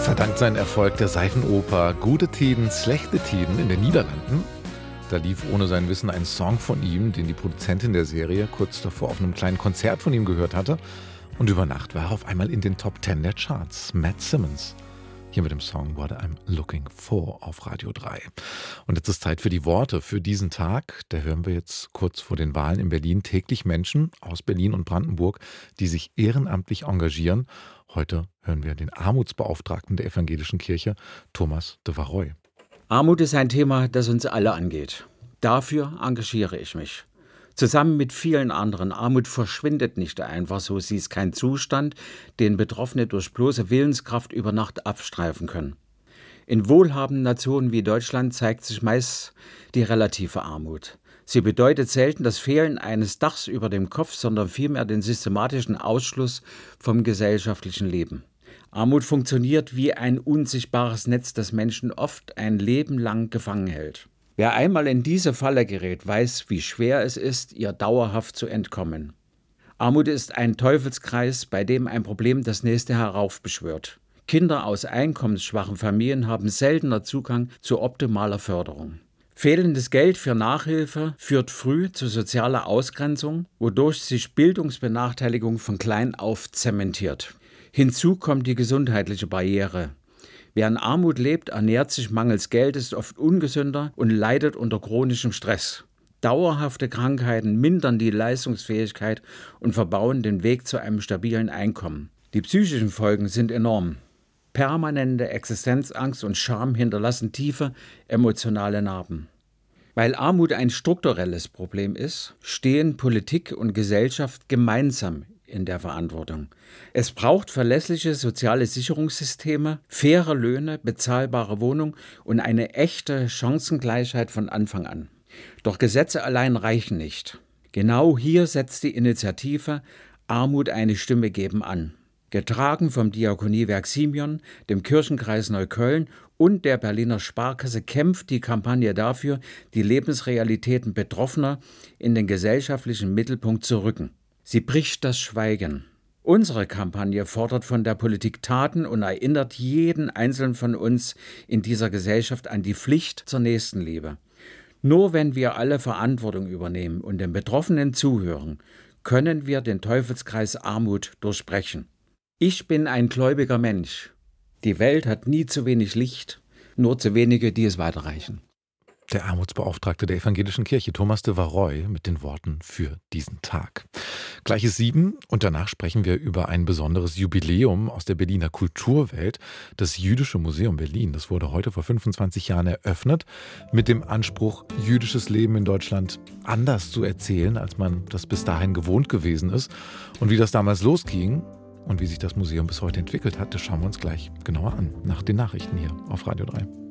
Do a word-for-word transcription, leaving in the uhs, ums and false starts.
Verdankt seinen Erfolg der Seifenoper Gute Tiden, schlechte Tiden in den Niederlanden. Da lief ohne sein Wissen ein Song von ihm, den die Produzentin der Serie kurz davor auf einem kleinen Konzert von ihm gehört hatte. Und über Nacht war er auf einmal in den Top Ten der Charts. Matt Simmons. Hier mit dem Song What I'm Looking For auf Radio drei. Und jetzt ist Zeit für die Worte für diesen Tag. Da hören wir jetzt kurz vor den Wahlen in Berlin täglich Menschen aus Berlin und Brandenburg, die sich ehrenamtlich engagieren. Heute hören wir den Armutsbeauftragten der Evangelischen Kirche, Thomas de Varroy. Armut ist ein Thema, das uns alle angeht. Dafür engagiere ich mich. Zusammen mit vielen anderen. Armut verschwindet nicht einfach so. Sie ist kein Zustand, den Betroffene durch bloße Willenskraft über Nacht abstreifen können. In wohlhabenden Nationen wie Deutschland zeigt sich meist die relative Armut. Sie bedeutet selten das Fehlen eines Dachs über dem Kopf, sondern vielmehr den systematischen Ausschluss vom gesellschaftlichen Leben. Armut funktioniert wie ein unsichtbares Netz, das Menschen oft ein Leben lang gefangen hält. Wer einmal in diese Falle gerät, weiß, wie schwer es ist, ihr dauerhaft zu entkommen. Armut ist ein Teufelskreis, bei dem ein Problem das nächste heraufbeschwört. Kinder aus einkommensschwachen Familien haben seltener Zugang zu optimaler Förderung. Fehlendes Geld für Nachhilfe führt früh zu sozialer Ausgrenzung, wodurch sich Bildungsbenachteiligung von klein auf zementiert. Hinzu kommt die gesundheitliche Barriere. Wer in Armut lebt, ernährt sich mangels Geld, ist oft ungesünder und leidet unter chronischem Stress. Dauerhafte Krankheiten mindern die Leistungsfähigkeit und verbauen den Weg zu einem stabilen Einkommen. Die psychischen Folgen sind enorm. Permanente Existenzangst und Scham hinterlassen tiefe emotionale Narben. Weil Armut ein strukturelles Problem ist, stehen Politik und Gesellschaft gemeinsam in der Verantwortung. Es braucht verlässliche soziale Sicherungssysteme, faire Löhne, bezahlbare Wohnungen und eine echte Chancengleichheit von Anfang an. Doch Gesetze allein reichen nicht. Genau hier setzt die Initiative Armut eine Stimme geben an. Getragen vom Diakoniewerk Simeon, dem Kirchenkreis Neukölln und der Berliner Sparkasse kämpft die Kampagne dafür, die Lebensrealitäten Betroffener in den gesellschaftlichen Mittelpunkt zu rücken. Sie bricht das Schweigen. Unsere Kampagne fordert von der Politik Taten und erinnert jeden Einzelnen von uns in dieser Gesellschaft an die Pflicht zur Nächstenliebe. Nur wenn wir alle Verantwortung übernehmen und den Betroffenen zuhören, können wir den Teufelskreis Armut durchbrechen. Ich bin ein gläubiger Mensch. Die Welt hat nie zu wenig Licht, nur zu wenige, die es weiterreichen. Der Armutsbeauftragte der Evangelischen Kirche, Thomas de Varroy, mit den Worten für diesen Tag. Gleich ist sieben und danach sprechen wir über ein besonderes Jubiläum aus der Berliner Kulturwelt. Das Jüdische Museum Berlin, das wurde heute vor fünfundzwanzig Jahren eröffnet, mit dem Anspruch, jüdisches Leben in Deutschland anders zu erzählen, als man das bis dahin gewohnt gewesen ist. Und wie das damals losging und wie sich das Museum bis heute entwickelt hat, das schauen wir uns gleich genauer an, nach den Nachrichten hier auf Radio drei.